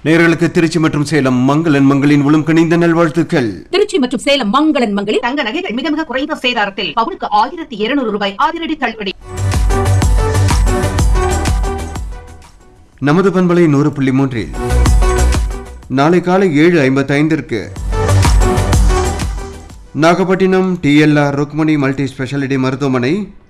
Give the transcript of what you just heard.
நேயர்களுக்கு திருச்சி மற்றும் சேலம் மங்களன் மங்களின் உளம் கனிந்த நல்வாழ்த்துக்கள். திருச்சி மற்றும் சேலம் மங்களன் மங்களில் தங்க நகைகள் மிக மிக குறைந்த சேதாரத்தில் பவுனுக்கு 1200 ரூபாய் அதிரடி தள்ளுபடி. நமது பண்பலை 100.3 நாளை காலை 7:55 Nagapattinam TLR Rukmani multi speciality மருத்துவமனை